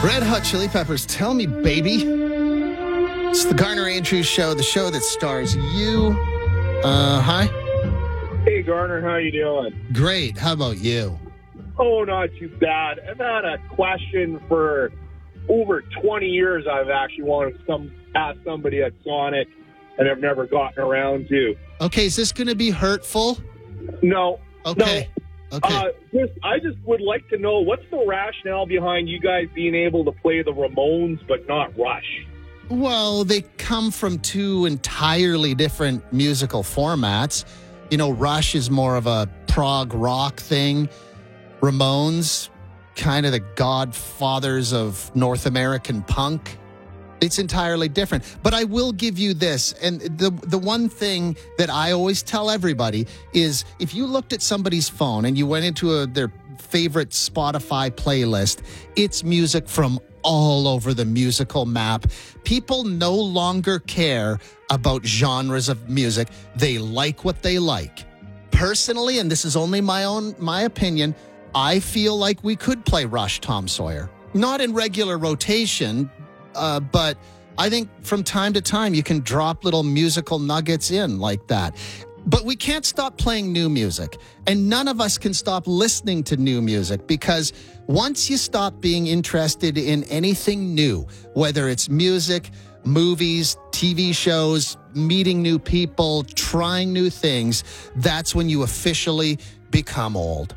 Red Hot Chili Peppers, Tell Me Baby. It's the Garner Andrews Show, the show that stars you. Hi. Hey, Garner, how you doing? Great. How about you? Oh, not too bad. I've had a question for over 20 years. I've actually wanted to ask somebody at Sonic, and I've never gotten around to. Okay, is this going to be hurtful? No. Okay. No. Okay. I just would like to know, what's the rationale behind you guys being able to play the Ramones but not Rush? Well, they come from two entirely different musical formats. You know, Rush is more of a prog rock thing. Ramones, kind of the godfathers of North American punk. It's entirely different. But I will give you this. And the one thing that I always tell everybody is if you looked at somebody's phone and you went into their favorite Spotify playlist, it's music from all over the musical map. People no longer care about genres of music. They like what they like. Personally, and this is only my opinion, I feel like we could play Rush, Tom Sawyer. Not in regular rotation, but I think from time to time you can drop little musical nuggets in like that. But we can't stop playing new music, and none of us can stop listening to new music, because once you stop being interested in anything new, whether it's music, movies, TV shows, meeting new people, trying new things, that's when you officially become old.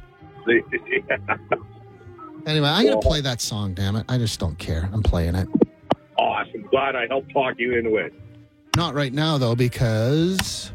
Anyway, I'm going to play that song, damn it. I just don't care. I'm playing it. Awesome. Glad I helped talk you into it. Not right now, though, because...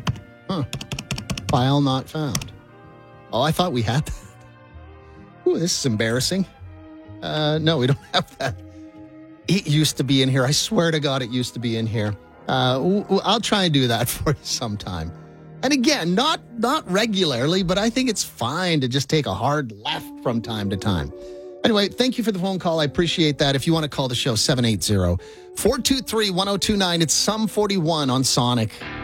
File not found. Oh, I thought we had that. Ooh, this is embarrassing. No, we don't have that. It used to be in here. I swear to God, it used to be in here. I'll try and do that for you sometime. And again, not regularly, but I think it's fine to just take a hard left from time to time. Anyway, thank you for the phone call. I appreciate that. If you want to call the show, 780-423-1029. It's Sum 41 on Sonic.